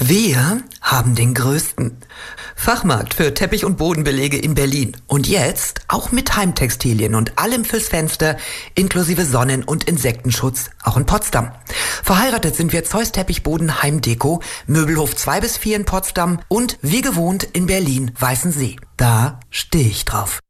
Wir haben den größten Fachmarkt für Teppich- und Bodenbelege in Berlin. Und jetzt auch mit Heimtextilien und allem fürs Fenster, inklusive Sonnen- und Insektenschutz, auch in Potsdam. Verheiratet sind wir Zeus Teppichboden Heimdeko, Möbelhof 2-4 in Potsdam und wie gewohnt in Berlin Weißensee. Da stehe ich drauf.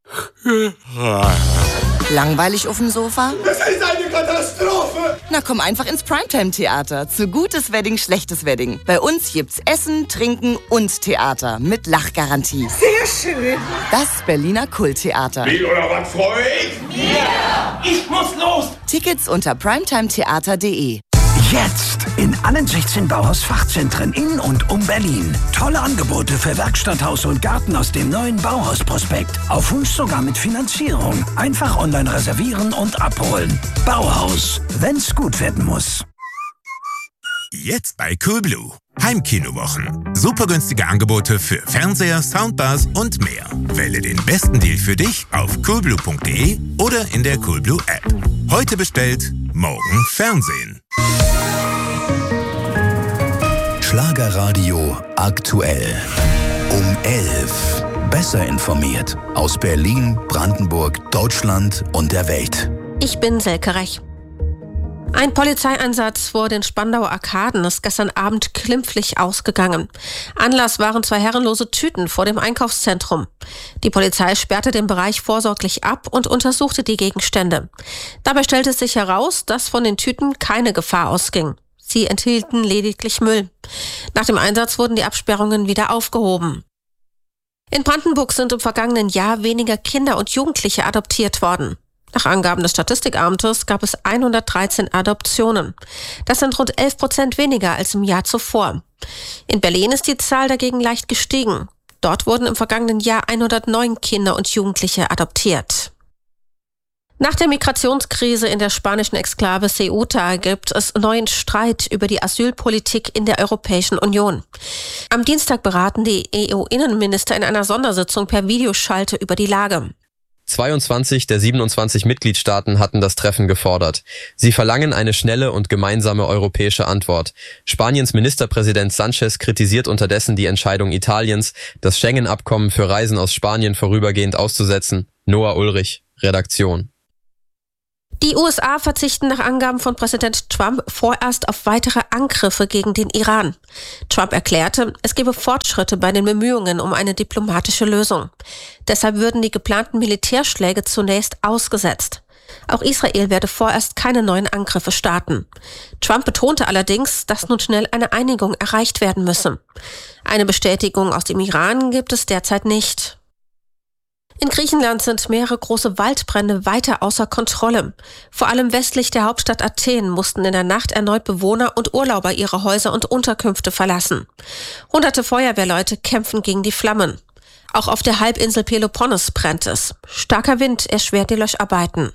Langweilig auf dem Sofa? Das ist eine Katastrophe! Na komm einfach ins Primetime-Theater. Zu gutes Wedding, schlechtes Wedding. Bei uns gibt's Essen, Trinken und Theater mit Lachgarantie. Sehr schön! Das Berliner Kulttheater. Wie oder was freue ich? Yeah. Ich muss los! Tickets unter primetimetheater.de. Jetzt in allen 16 Bauhaus-Fachzentren in und um Berlin. Tolle Angebote für Werkstatt, Haus und Garten aus dem neuen Bauhaus-Prospekt. Auf Wunsch sogar mit Finanzierung. Einfach online reservieren und abholen. Bauhaus, wenn's gut werden muss. Jetzt bei Coolblue. Heimkinowochen. Super günstige Angebote für Fernseher, Soundbars und mehr. Wähle den besten Deal für dich auf coolblue.de oder in der Coolblue App. Heute bestellt, morgen Fernsehen. Schlagerradio aktuell. Um 11. Besser informiert. Aus Berlin, Brandenburg, Deutschland und der Welt. Ich bin Selke Rech. Ein Polizeieinsatz vor den Spandauer Arkaden ist gestern Abend glimpflich ausgegangen. Anlass waren 2 herrenlose Tüten vor dem Einkaufszentrum. Die Polizei sperrte den Bereich vorsorglich ab und untersuchte die Gegenstände. Dabei stellte es sich heraus, dass von den Tüten keine Gefahr ausging. Sie enthielten lediglich Müll. Nach dem Einsatz wurden die Absperrungen wieder aufgehoben. In Brandenburg sind im vergangenen Jahr weniger Kinder und Jugendliche adoptiert worden. Nach Angaben des Statistikamtes gab es 113 Adoptionen. Das sind rund 11% weniger als im Jahr zuvor. In Berlin ist die Zahl dagegen leicht gestiegen. Dort wurden im vergangenen Jahr 109 Kinder und Jugendliche adoptiert. Nach der Migrationskrise in der spanischen Exklave Ceuta gibt es neuen Streit über die Asylpolitik in der Europäischen Union. Am Dienstag beraten die EU-Innenminister in einer Sondersitzung per Videoschalte über die Lage. 22 der 27 Mitgliedstaaten hatten das Treffen gefordert. Sie verlangen eine schnelle und gemeinsame europäische Antwort. Spaniens Ministerpräsident Sánchez kritisiert unterdessen die Entscheidung Italiens, das Schengen-Abkommen für Reisen aus Spanien vorübergehend auszusetzen. Noah Ulrich, Redaktion. Die USA verzichten nach Angaben von Präsident Trump vorerst auf weitere Angriffe gegen den Iran. Trump erklärte, es gebe Fortschritte bei den Bemühungen um eine diplomatische Lösung. Deshalb würden die geplanten Militärschläge zunächst ausgesetzt. Auch Israel werde vorerst keine neuen Angriffe starten. Trump betonte allerdings, dass nun schnell eine Einigung erreicht werden müsse. Eine Bestätigung aus dem Iran gibt es derzeit nicht. In Griechenland sind mehrere große Waldbrände weiter außer Kontrolle. Vor allem westlich der Hauptstadt Athen mussten in der Nacht erneut Bewohner und Urlauber ihre Häuser und Unterkünfte verlassen. Hunderte Feuerwehrleute kämpfen gegen die Flammen. Auch auf der Halbinsel Peloponnes brennt es. Starker Wind erschwert die Löscharbeiten.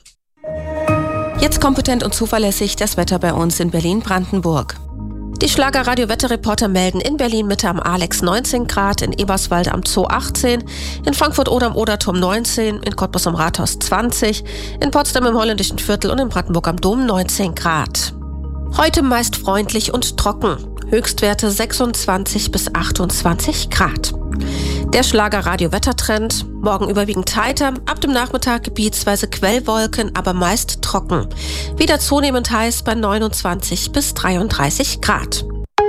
Jetzt kompetent und zuverlässig das Wetter bei uns in Berlin-Brandenburg. Die Schlager-Radio-Wetterreporter melden in Berlin-Mitte am Alex 19 Grad, in Eberswalde am Zoo 18, in Frankfurt-Oder am Oderturm 19, in Cottbus am Rathaus 20, in Potsdam im Holländischen Viertel und in Brandenburg am Dom 19 Grad. Heute meist freundlich und trocken, Höchstwerte 26 bis 28 Grad. Der Schlager-Radio-Wettertrend, morgen überwiegend heiter, ab dem Nachmittag gebietsweise Quellwolken, aber meist trocken. Wieder zunehmend heiß bei 29 bis 33 Grad.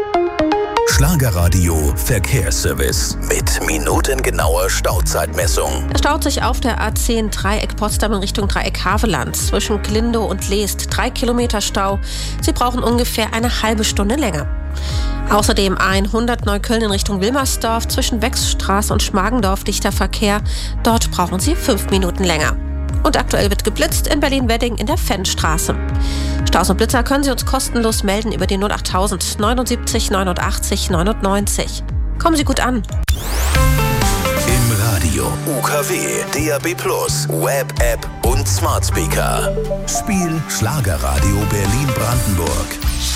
Schlagerradio Verkehrsservice mit minutengenauer Stauzeitmessung. Es staut sich auf der A10 Dreieck Potsdam in Richtung Dreieck Haveland zwischen Glindow und Leest 3 Kilometer Stau. Sie brauchen ungefähr eine halbe Stunde länger. Außerdem A100 Neukölln in Richtung Wilmersdorf zwischen Wechsstraße und Schmargendorf dichter Verkehr. Dort brauchen Sie 5 Minuten länger. Und aktuell wird geblitzt in Berlin-Wedding in der Fennstraße. Staus und Blitzer können Sie uns kostenlos melden über die 08000 79 89 99. Kommen Sie gut an. Im Radio, UKW, DAB+, Web-App und Smart Speaker. Spiel Schlagerradio Berlin-Brandenburg.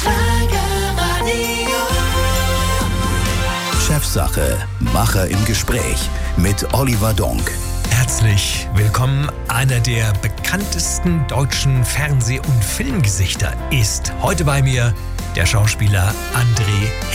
Chefsache, Macher im Gespräch mit Oliver Donk. Herzlich willkommen. Einer der bekanntesten deutschen Fernseh- und Filmgesichter ist heute bei mir der Schauspieler André